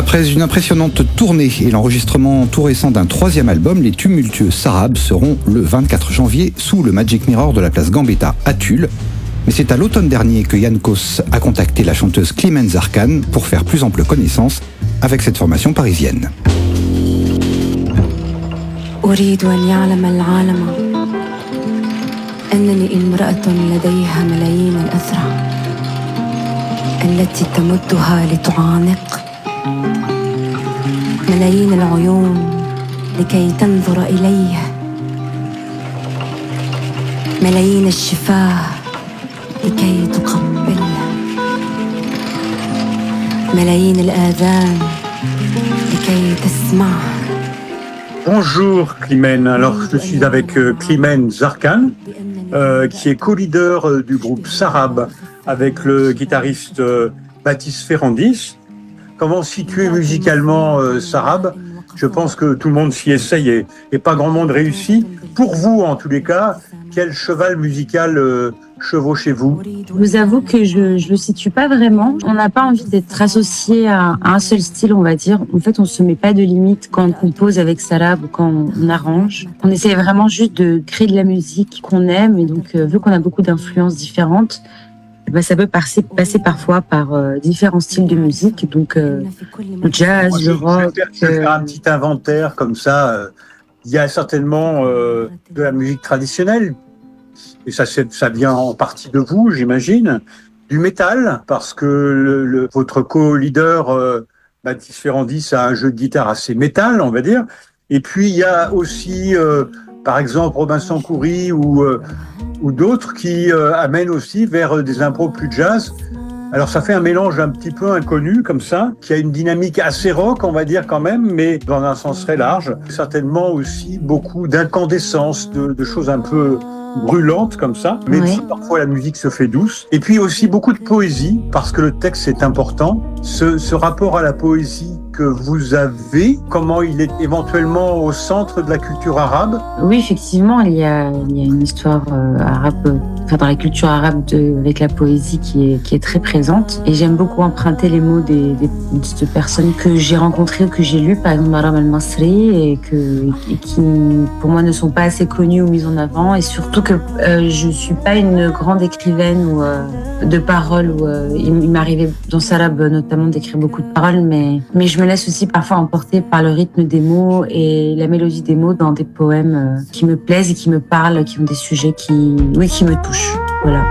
Après une impressionnante tournée et l'enregistrement tout récent d'un troisième album, les tumultueux Sarab seront le 24 janvier sous le Magic Mirror de la place Gambetta à Tulle. Mais c'est à l'automne dernier que Jan Koss a contacté la chanteuse Climène Zarkan pour faire plus ample connaissance avec cette formation parisienne. أريد أن يعلم العالم أنني امرأة لديها ملايين الأذرع التي تمدها لتعانق ملايين العيون لكي تنظر إليه ملايين الشفاه لكي تقبله ملايين الآذان لكي تسمعه. Bonjour Climène, alors je suis avec Climène Zarkan, qui est co-leader du groupe Sarab avec le guitariste Baptiste Ferrandis. Comment situer musicalement Sarab ? Je pense que tout le monde s'y essaye et pas grand monde réussit. Pour vous en tous les cas, quel cheval musical chevauchez-vous ? Je vous avoue que je le situe pas vraiment. On n'a pas envie d'être associé à un seul style, on va dire. En fait, on se met pas de limite quand on compose avec Sarab ou quand on arrange. On essaie vraiment juste de créer de la musique qu'on aime. Et donc, vu qu'on a beaucoup d'influences différentes, ça peut passer parfois par différents styles de musique. Donc, le jazz, le rock. Je vais faire un petit inventaire comme ça. Il y a certainement de la musique traditionnelle. Et ça vient en partie de vous, j'imagine. Du métal, parce que votre co-leader, Baptiste Ferrandis, a un jeu de guitare assez métal, on va dire. Et puis, il y a aussi, par exemple, Robinson Khoury ou d'autres qui amènent aussi vers des impros plus jazz. Alors, ça fait un mélange un petit peu inconnu, comme ça, qui a une dynamique assez rock, on va dire quand même, mais dans un sens très large. Certainement aussi beaucoup d'incandescence, de choses un peu brûlante comme ça, même si parfois la musique se fait douce. Et puis aussi beaucoup de poésie, parce que le texte est important. Ce rapport à la poésie que vous avez, comment il est éventuellement au centre de la culture arabe ? Oui, effectivement, il y a une histoire arabe, dans la culture arabe avec la poésie qui est très présente. Et j'aime beaucoup emprunter les mots de personnes que j'ai rencontrées ou que j'ai lues, par exemple Maram al-Masri, et qui, pour moi, ne sont pas assez connues ou mises en avant. Et surtout que je suis pas une grande écrivaine ou de paroles. Il m'arrivait dans Sarab notamment d'écrire beaucoup de paroles, mais je me laisse aussi parfois emporter par le rythme des mots et la mélodie des mots dans des poèmes qui me plaisent et qui me parlent, qui ont des sujets qui me touchent. Voilà.